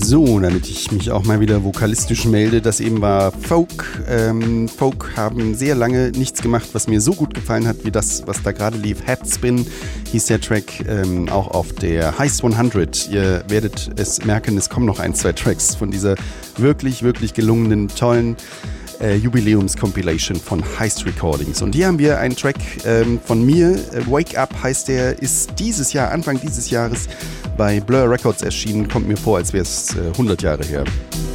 So, damit ich mich auch mal wieder vokalistisch melde, das eben war Folk. Folk haben sehr lange nichts gemacht, was mir so gut gefallen hat, wie das, was da gerade lief. Headspin hieß der Track, auch auf der Heist 100. Ihr werdet es merken, es kommen noch 1-2 Tracks von dieser wirklich, wirklich gelungenen, tollen Jubiläums-Compilation von Heist Recordings. Und hier haben wir einen Track von mir, Wake Up heißt der, ist dieses Jahr, Anfang dieses Jahres bei Blur Records erschienen, kommt mir vor, als wäre es 100 Jahre her.